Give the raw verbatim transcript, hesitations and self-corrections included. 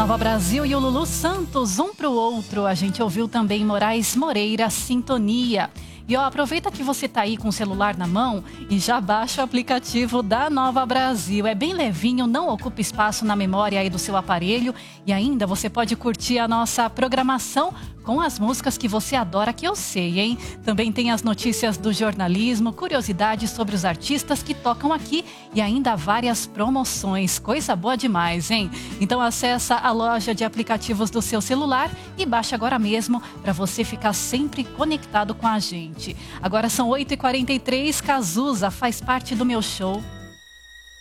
Nova Brasil e o Lulu Santos, um pro outro. A gente ouviu também Moraes Moreira, Sintonia. E ó, aproveita que você tá aí com o celular na mão e já baixa o aplicativo da Nova Brasil. É bem levinho, não ocupa espaço na memória aí do seu aparelho. E ainda você pode curtir a nossa programação com as músicas que você adora, que eu sei, hein? Também tem as notícias do jornalismo, curiosidades sobre os artistas que tocam aqui e ainda várias promoções. Coisa boa demais, hein? Então acessa a loja de aplicativos do seu celular e baixa agora mesmo para você ficar sempre conectado com a gente. Agora são oito e quarenta e três, Cazuza faz parte do meu show.